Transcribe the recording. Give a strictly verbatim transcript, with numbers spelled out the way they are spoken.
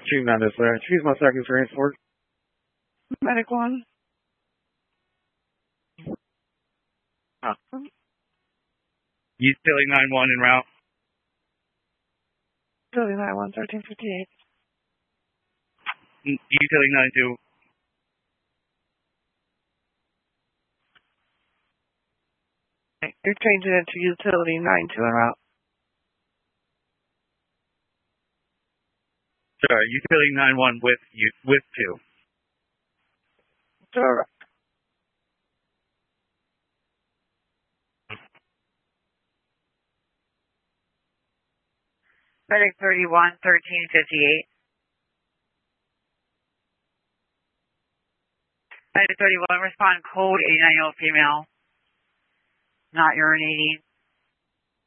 Choose not this way. Choose my second transport. Medic one. Oh. Utility nine one en route. Utility nine one, thirteen fifty-eight. Utility nine two. You're changing it to utility nine two en route. Sorry, utility nine one with you with two. Sure. Medic thirty-one, thirteen fifty-eight. Medic thirty-one, respond code eighty-nine year old female. Not urinating.